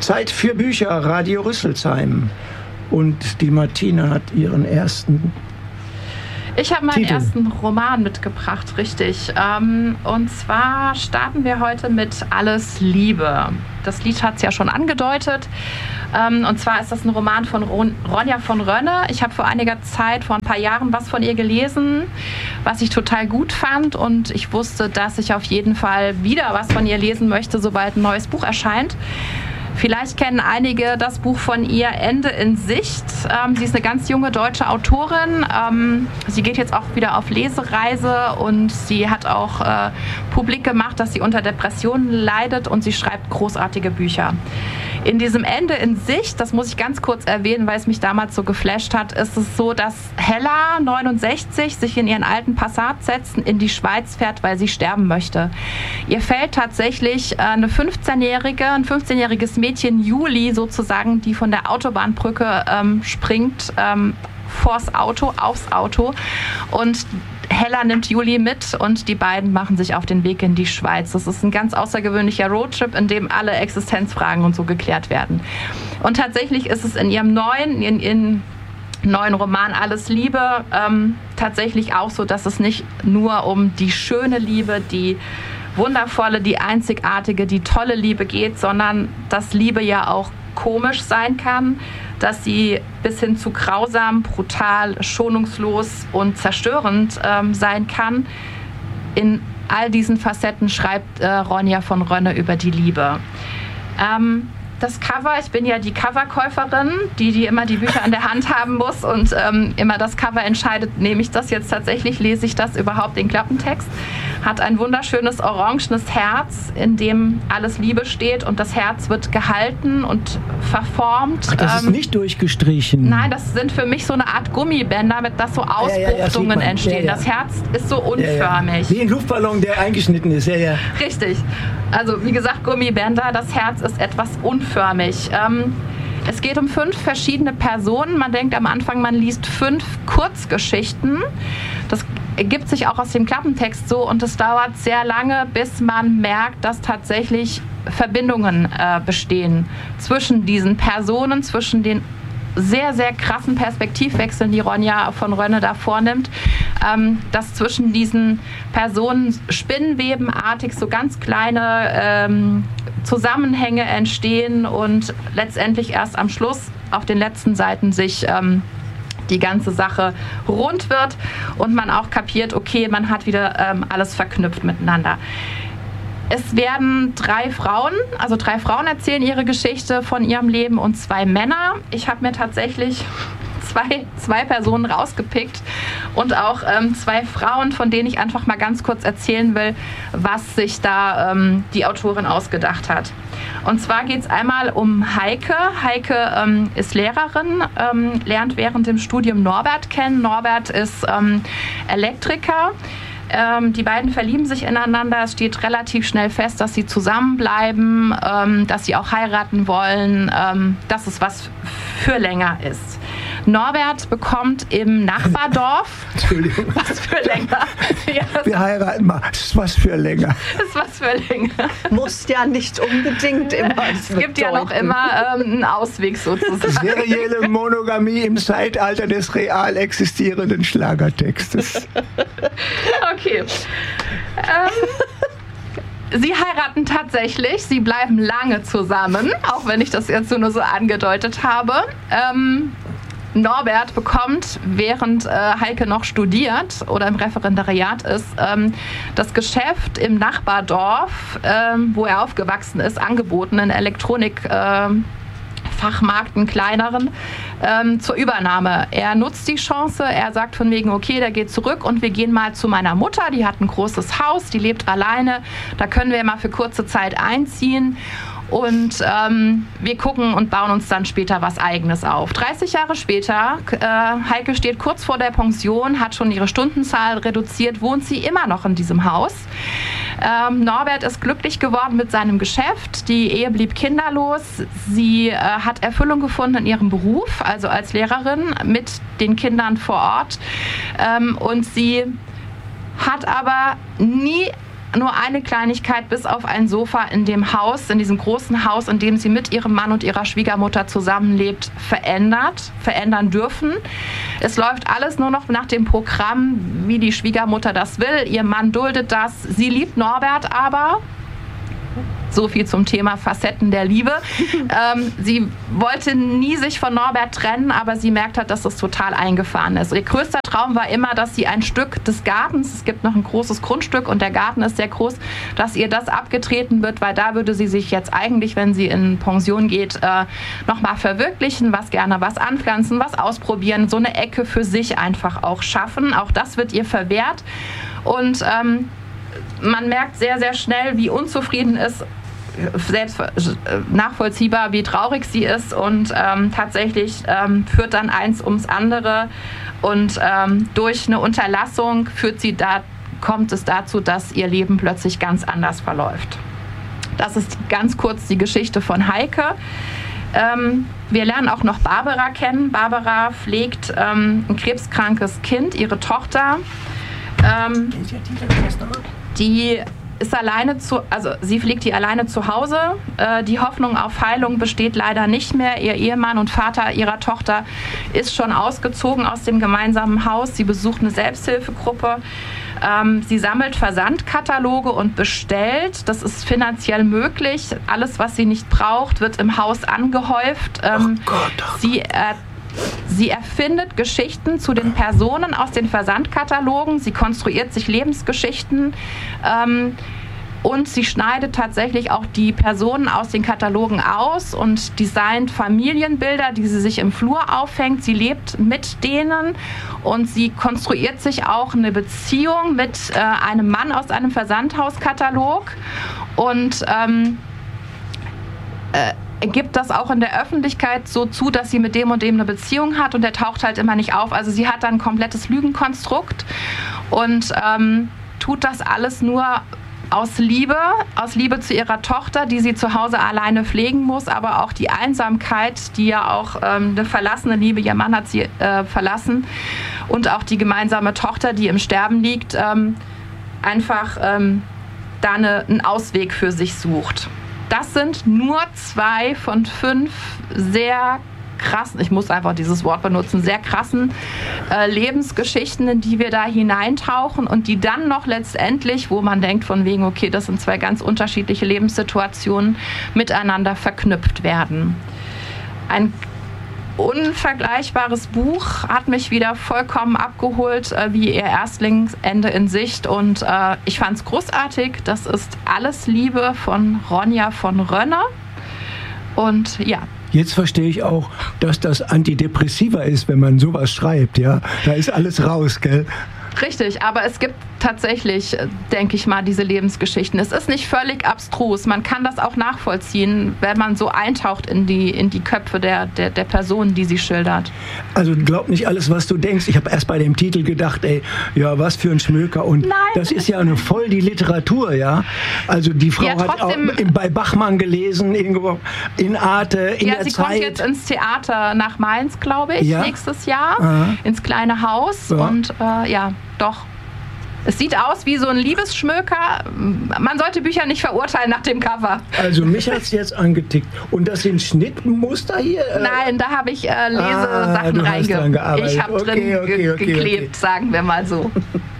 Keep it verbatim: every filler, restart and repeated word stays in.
Zeit für Bücher, Radio Rüsselsheim. Und die Martina hat ihren ersten Ich habe meinen Titel. ersten Roman mitgebracht, richtig. Ähm, und zwar starten wir heute mit Alles Liebe. Das Lied hat es ja schon angedeutet. Ähm, und zwar ist das ein Roman von Ron- Ronja von Rönne. Ich habe vor einiger Zeit, vor ein paar Jahren, was von ihr gelesen, was ich total gut fand. Und ich wusste, dass ich auf jeden Fall wieder was von ihr lesen möchte, sobald ein neues Buch erscheint. Vielleicht kennen einige das Buch von ihr, Ende in Sicht. Ähm, sie ist eine ganz junge deutsche Autorin. Ähm, sie geht jetzt auch wieder auf Lesereise und sie hat auch äh, publik gemacht, dass sie unter Depressionen leidet und sie schreibt großartige Bücher. In diesem Ende in Sicht, das muss ich ganz kurz erwähnen, weil es mich damals so geflasht hat, ist es so, dass Hella, neunundsechzig, sich in ihren alten Passat setzt, in die Schweiz fährt, weil sie sterben möchte. Ihr fällt tatsächlich eine fünfzehnjährige, ein fünfzehnjähriges Mädchen, Juli sozusagen, die von der Autobahnbrücke ähm, springt, ähm, vors Auto, aufs Auto, und Hella nimmt Juli mit und die beiden machen sich auf den Weg in die Schweiz. Das ist ein ganz außergewöhnlicher Roadtrip, in dem alle Existenzfragen und so geklärt werden. Und tatsächlich ist es in ihrem neuen, in, in neuen Roman Alles Liebe ähm, tatsächlich auch so, dass es nicht nur um die schöne Liebe, die wundervolle, die einzigartige, die tolle Liebe geht, sondern dass Liebe ja auch komisch sein kann, dass sie bis hin zu grausam, brutal, schonungslos und zerstörend ähm, sein kann. In all diesen Facetten schreibt äh, Ronja von Rönne über die Liebe. Ähm, das Cover, ich bin ja die Coverkäuferin, die, die immer die Bücher an der Hand haben muss und ähm, immer das Cover entscheidet, nehme ich das jetzt tatsächlich, lese ich das überhaupt, den Klappentext. Hat ein wunderschönes orangenes Herz, in dem alles Liebe steht, und das Herz wird gehalten und verformt. Ach, das ist ähm, nicht durchgestrichen. Nein, das sind für mich so eine Art Gummibänder, mit das so Ausbuchtungen ja, ja, ja, entstehen. ja, ja. Das Herz ist so unförmig. Ja, ja. Wie ein Luftballon, der eingeschnitten ist. Ja, ja. Richtig. Also wie gesagt, Gummibänder, das Herz ist etwas unförmig. Ähm, es geht um fünf verschiedene Personen. Man denkt am Anfang, man liest fünf Kurzgeschichten. Das ergibt sich auch aus dem Klappentext so, und es dauert sehr lange, bis man merkt, dass tatsächlich Verbindungen äh, bestehen zwischen diesen Personen, zwischen den sehr, sehr krassen Perspektivwechseln, die Ronja von Rönne da vornimmt, ähm, dass zwischen diesen Personen spinnenwebenartig so ganz kleine ähm, Zusammenhänge entstehen und letztendlich erst am Schluss auf den letzten Seiten sich ähm, die ganze Sache rund wird und man auch kapiert, okay, man hat wieder ähm, alles verknüpft miteinander. Es werden drei Frauen, also drei Frauen erzählen ihre Geschichte von ihrem Leben und zwei Männer. Ich habe mir tatsächlich zwei, zwei Personen rausgepickt und auch ähm, zwei Frauen, von denen ich einfach mal ganz kurz erzählen will, was sich da ähm, die Autorin ausgedacht hat. Und zwar geht es einmal um Heike. Heike ähm, ist Lehrerin, ähm, lernt während dem Studium Norbert kennen. Norbert ist ähm, Elektriker. Ähm, die beiden verlieben sich ineinander. Es steht relativ schnell fest, dass sie zusammenbleiben, ähm, dass sie auch heiraten wollen, ähm, dass es was für länger ist. Norbert bekommt im Nachbardorf... Entschuldigung. Was für länger? Ja, Wir heiraten mal. Das ist was für länger. das ist was für länger. Muss ja nicht unbedingt immer. Es gibt ja noch immer ähm, einen Ausweg sozusagen. Serielle Monogamie im Zeitalter des real existierenden Schlagertextes. Okay. Ähm, sie heiraten tatsächlich. Sie bleiben lange zusammen, auch wenn ich das jetzt nur so angedeutet habe. Ähm, Norbert bekommt, während äh, Heike noch studiert oder im Referendariat ist, ähm, das Geschäft im Nachbardorf, ähm, wo er aufgewachsen ist, angeboten, in Elektronik. Ähm, Fachmarkt, einen kleineren, ähm, zur Übernahme. Er nutzt die Chance, er sagt von wegen, okay, der geht zurück und wir gehen mal zu meiner Mutter, die hat ein großes Haus, die lebt alleine, da können wir mal für kurze Zeit einziehen. Und ähm, wir gucken und bauen uns dann später was Eigenes auf. dreißig Jahre später, äh, Heike steht kurz vor der Pension, hat schon ihre Stundenzahl reduziert, wohnt sie immer noch in diesem Haus. Ähm, Norbert ist glücklich geworden mit seinem Geschäft. Die Ehe blieb kinderlos. Sie äh, hat Erfüllung gefunden in ihrem Beruf, also als Lehrerin mit den Kindern vor Ort. Ähm, und sie hat aber nie nur eine Kleinigkeit bis auf ein Sofa in dem Haus, in diesem großen Haus, in dem sie mit ihrem Mann und ihrer Schwiegermutter zusammenlebt, verändert, verändern dürfen. Es läuft alles nur noch nach dem Programm, wie die Schwiegermutter das will. Ihr Mann duldet das. Sie liebt Norbert aber. So viel zum Thema Facetten der Liebe. ähm, sie wollte nie sich von Norbert trennen, aber sie merkt halt, dass das total eingefahren ist. Ihr größter Traum war immer, dass sie ein Stück des Gartens, es gibt noch ein großes Grundstück und der Garten ist sehr groß, dass ihr das abgetreten wird, weil da würde sie sich jetzt eigentlich, wenn sie in Pension geht, äh, nochmal verwirklichen, was gerne was anpflanzen, was ausprobieren, so eine Ecke für sich einfach auch schaffen. Auch das wird ihr verwehrt. Und ähm, man merkt sehr, sehr schnell, wie unzufrieden ist, selbst nachvollziehbar, wie traurig sie ist und ähm, tatsächlich ähm, führt dann eins ums andere und ähm, durch eine Unterlassung führt sie da, kommt es dazu, dass ihr Leben plötzlich ganz anders verläuft. Das ist ganz kurz die Geschichte von Heike. Ähm, wir lernen auch noch Barbara kennen. Barbara pflegt ähm, ein krebskrankes Kind, ihre Tochter. Ähm, die ist alleine zu, also sie pflegt die alleine zu Hause. Äh, die Hoffnung auf Heilung besteht leider nicht mehr. Ihr Ehemann und Vater ihrer Tochter ist schon ausgezogen aus dem gemeinsamen Haus. Sie besucht eine Selbsthilfegruppe. Ähm, sie sammelt Versandkataloge und bestellt. Das ist finanziell möglich. Alles, was sie nicht braucht, wird im Haus angehäuft. Ähm, oh Gott, oh Gott. Sie äh, Sie erfindet Geschichten zu den Personen aus den Versandkatalogen. Sie konstruiert sich Lebensgeschichten ähm, und sie schneidet tatsächlich auch die Personen aus den Katalogen aus und designt Familienbilder, die sie sich im Flur aufhängt. Sie lebt mit denen und sie konstruiert sich auch eine Beziehung mit äh, einem Mann aus einem Versandhauskatalog und ähm, äh, gibt das auch in der Öffentlichkeit so zu, dass sie mit dem und dem eine Beziehung hat und der taucht halt immer nicht auf. Also sie hat dann ein komplettes Lügenkonstrukt und ähm, tut das alles nur aus Liebe, aus Liebe zu ihrer Tochter, die sie zu Hause alleine pflegen muss, aber auch die Einsamkeit, die ja auch ähm, eine verlassene Liebe, ihr Mann hat sie äh, verlassen und auch die gemeinsame Tochter, die im Sterben liegt, ähm, einfach ähm, da eine, einen Ausweg für sich sucht. Das sind nur zwei von fünf sehr krassen, ich muss einfach dieses Wort benutzen, sehr krassen äh, Lebensgeschichten, in die wir da hineintauchen und die dann noch letztendlich, wo man denkt von wegen, okay, das sind zwei ganz unterschiedliche Lebenssituationen, miteinander verknüpft werden. Ein unvergleichbares Buch, hat mich wieder vollkommen abgeholt, äh, wie ihr Erstlingsende in Sicht und äh, ich fand es großartig. Das ist Alles Liebe von Ronja von Rönne und ja. Jetzt verstehe ich auch, dass das antidepressiver ist, wenn man sowas schreibt, ja. Da ist alles raus, gell? Richtig, aber es gibt tatsächlich, denke ich mal, diese Lebensgeschichten. Es ist nicht völlig abstrus. Man kann das auch nachvollziehen, wenn man so eintaucht in die, in die Köpfe der, der, der Personen, die sie schildert. Also glaub nicht alles, was du denkst. Ich habe erst bei dem Titel gedacht, ey, ja, was für ein Schmöker. Und Nein. das ist ja eine voll die Literatur, ja. Also die Frau ja, hat auch bei Bachmann gelesen, irgendwo in Arte, in ja, der sie Zeit. kommt jetzt ins Theater nach Mainz, glaube ich, ja? nächstes Jahr, Aha. ins kleine Haus. Ja. Und äh, ja, doch. Es sieht aus wie so ein Liebesschmöker. Man sollte Bücher nicht verurteilen nach dem Cover. Also mich hat es jetzt angetickt. Und das sind Schnittmuster hier? Nein, da habe ich äh, Lesesachen ah, reingebracht. Ich habe okay, drin okay, okay, geklebt, okay. sagen wir mal so.